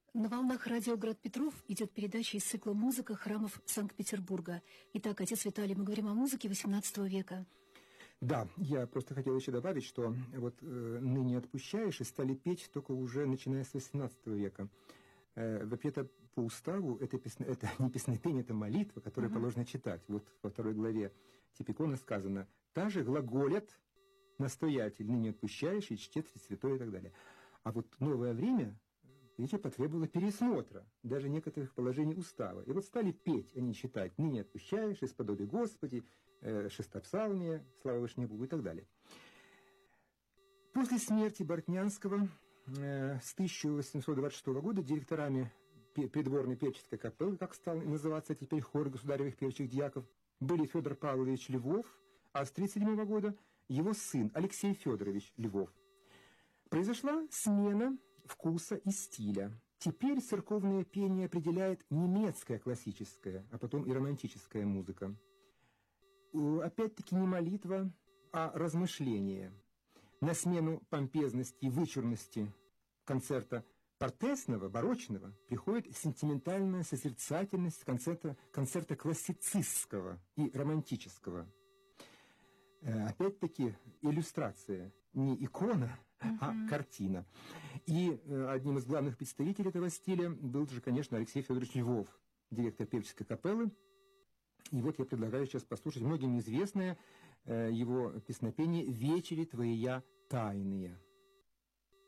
На волнах радио «Град Петров» идет передача из цикла «Музыка храмов Санкт-Петербурга». Итак, отец Виталий, мы говорим о музыке XVIII века. Да, я просто хотел еще добавить, что вот ныне отпущаешь и стали петь только уже начиная с XVIII века. Вообще-то по уставу это не песнопение, это молитва, которую положено читать. Вот во второй главе Типикона сказано: «Та же глаголят настоятель, ныне отпущаешь и чтец святой» и так далее. А вот новое время, видите, потребовало пересмотра даже некоторых положений устава. И вот стали петь, а не читать: «Ныне отпущаешь, исподоби Господи», «Шестопсалмие», «Слава Вышнему Богу» и так далее. После смерти Бортнянского с 1826 года директорами придворной певческой капеллы, как стал называться теперь хор государевых певчих дьяков, были Федор Павлович Львов, а с 1937 года его сын Алексей Федорович Львов. Произошла смена вкуса и стиля. Теперь церковное пение определяет немецкая классическая, а потом и романтическая музыка. Опять-таки не молитва, а размышление. На смену помпезности и вычурности концерта портесного, барочного приходит сентиментальная созерцательность концерта классицистского и романтического. Опять-таки иллюстрация, не икона, а картина. И одним из главных представителей этого стиля был же, конечно, Алексей Федорович Львов, директор певческой капеллы. И вот я предлагаю сейчас послушать многим известное его песнопение «Вечери твоя тайные».